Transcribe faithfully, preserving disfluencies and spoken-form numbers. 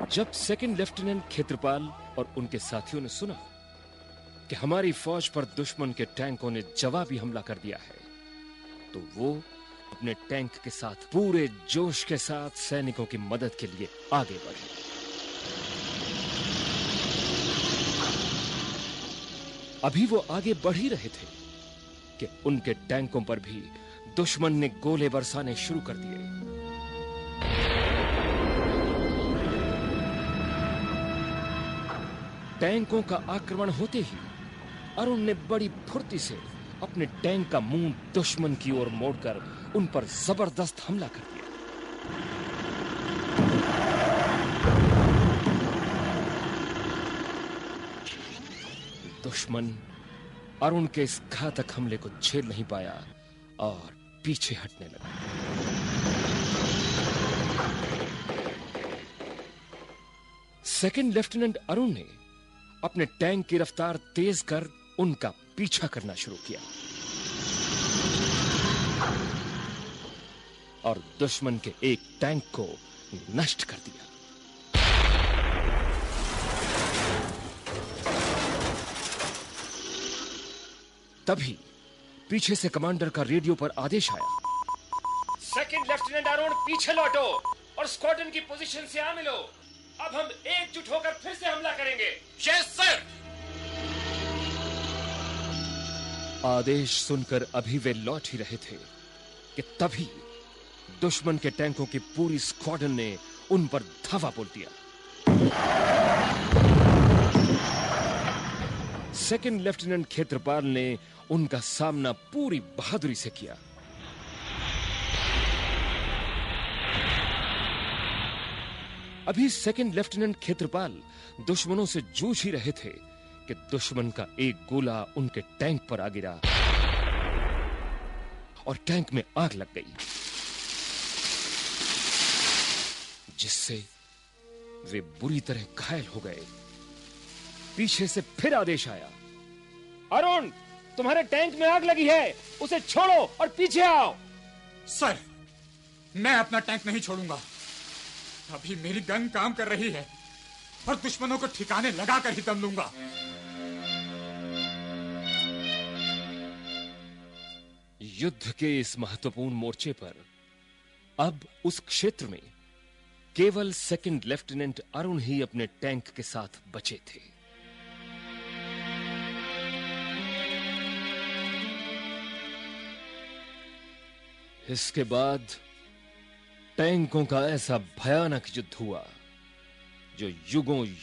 जब second lieutenant क्षेत्रपाल और उनके साथियों ने सुना कि हमारी फौज पर दुश्मन के टैंकों ने जवाबी हमला कर दिया है, तो वो अपने टैंक के साथ पूरे जोश के साथ सैनिकों की मदद के लिए आगे बढ़े। अभी वो आगे बढ़ ही रहे थे कि उनके टैंकों पर भी दुश्मन ने गोले बरसाने शुरू कर दिए। टैंकों का आक्रमण होते ही अरुण ने बड़ी फुर्ती से अपने टैंक का मुंह दुश्मन की ओर मोड़कर उन पर जबरदस्त हमला कर दिया। दुश्मन अरुण के इस घातक हमले को झेल नहीं पाया और पीछे हटने लगा। सेकंड लेफ्टिनेंट अरुण ने अपने टैंक की रफ्तार तेज कर उनका पीछा करना शुरू किया और दुश्मन के एक टैंक को नष्ट कर दिया। तभी पीछे से कमांडर का रेडियो पर आदेश आया, सेकंड लेफ्टिनेंट अरुण पीछे लौटो और स्क्वाड्रन की पोजीशन से आ मिलो। अब हम एकजुट होकर फिर से हमला करेंगे। Yes sir. आदेश सुनकर अभी वे लौट ही रहे थे कि तभी दुश्मन के टैंकों की पूरी स्क्वाड्रन ने उन पर धावा बोल दिया। सेकंड लेफ्टिनेंट क्षेत्रपाल ने उनका सामना पूरी बहादुरी से किया। अभी सेकंड लेफ्टिनेंट क्षेत्रपाल दुश्मनों से जूझ ही रहे थे कि दुश्मन का एक गोला उनके टैंक पर आ गिरा और टैंक में आग लग गई, जिससे वे बुरी तरह घायल हो गए। पीछे से फिर आदेश आया, अरुण तुम्हारे टैंक में आग लगी है, उसे छोड़ो और पीछे आओ। सर, मैं अपना टैंक नहीं छोड़ूंगा। अभी मेरी गन काम कर रही है और दुश्मनों को ठिकाने लगाकर ही दम लूंगा। युद्ध के इस महत्वपूर्ण मोर्चे पर अब उस क्षेत्र में केवल सेकंड लेफ्टिनेंट अरुण ही अपने टैंक के साथ बचे थे। इसके बाद टैंकों का ऐसा भयानक युद्ध हुआ जो युगों